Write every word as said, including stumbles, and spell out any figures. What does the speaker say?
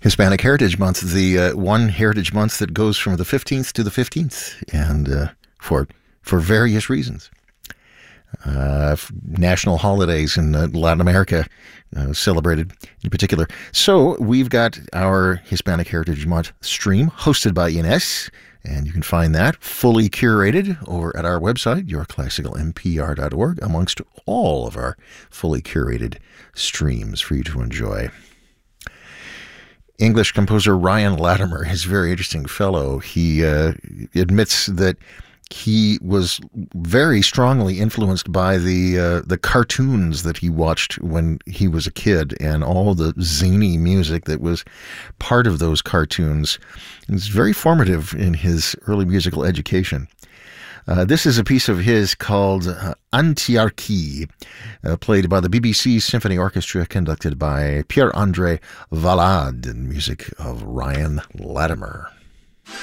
Hispanic Heritage Month, the uh, one Heritage Month that goes from the fifteenth to the fifteenth, and uh, for for various reasons. Uh, national holidays in uh, Latin America uh, celebrated in particular. So we've got our Hispanic Heritage Month stream hosted by Ines, and you can find that fully curated over at our website, your classical m p r dot org, amongst all of our fully curated streams for you to enjoy. English composer Ryan Latimer is a very interesting fellow. He uh, admits that he was very strongly influenced by the uh, the cartoons that he watched when he was a kid, and all the zany music that was part of those cartoons. It was very formative in his early musical education. Uh, this is a piece of his called uh, Antiarchie, uh, played by the B B C Symphony Orchestra, conducted by Pierre-André Valade, and music of Ryan Latimer.